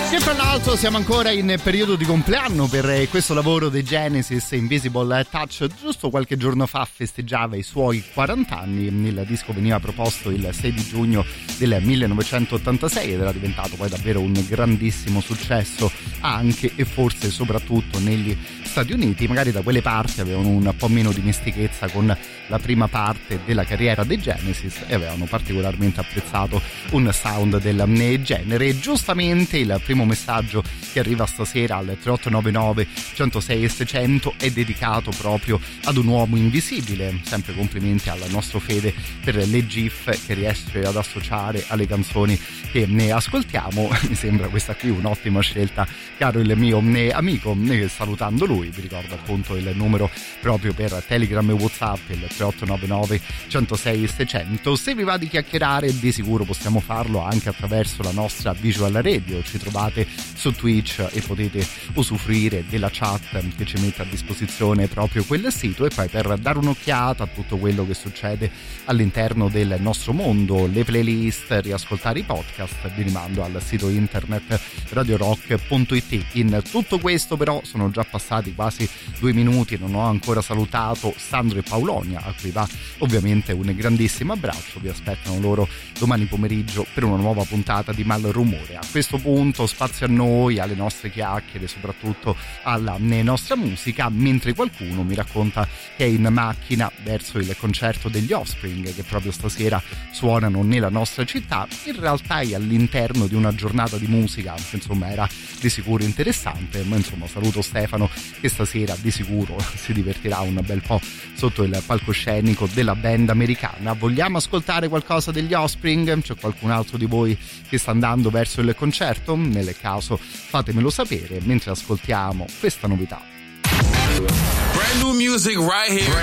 E fra l'altro siamo ancora in periodo di compleanno per questo lavoro dei Genesis. Invisible Touch giusto qualche giorno fa festeggiava i suoi 40 anni. Il disco veniva proposto il 6 di giugno del 1986 ed era diventato poi davvero un grandissimo successo anche e forse soprattutto negli Stati Uniti. Magari da quelle parti avevano un po' meno dimestichezza con la prima parte della carriera dei Genesis e avevano particolarmente apprezzato un sound del genere. Giustamente il primo messaggio che arriva stasera al 3899 106 e 600 è dedicato proprio ad un uomo invisibile. Sempre complimenti al nostro Fede per le GIF che riesce ad associare alle canzoni che ne ascoltiamo. Mi sembra questa qui un'ottima scelta, caro il mio amico. Salutando lui vi ricordo appunto il numero proprio per Telegram e WhatsApp, il 3899 106 e 600. Se vi va di chiacchierare di sicuro possiamo farlo anche attraverso la nostra Visual Radio. Ci trovate su Twitch e potete usufruire della chat che ci mette a disposizione proprio quel sito. E poi per dare un'occhiata a tutto quello che succede all'interno del nostro mondo, le playlist, riascoltare i podcast, vi rimando al sito internet radiorock.it. In tutto questo però sono già passati quasi 2 minuti e non ho ancora salutato Sandro e Paolonia, a cui va ovviamente un grandissimo abbraccio. Vi aspettano loro domani pomeriggio per una nuova puntata di Malrumore. A questo punto spazio a noi, alle nostre chiacchiere, soprattutto alla nostra musica, mentre qualcuno mi racconta che è in macchina verso il concerto degli Offspring che proprio stasera suonano nella nostra città. In realtà è all'interno di una giornata di musica che insomma era di sicuro interessante, ma insomma saluto Stefano che stasera di sicuro si divertirà un bel po' sotto il palcoscenico della band americana. Vogliamo ascoltare qualcosa degli Offspring? C'è qualcun altro di voi che sta andando verso il concerto? Nel caso fatemelo sapere mentre ascoltiamo questa novità. Brand new music right here.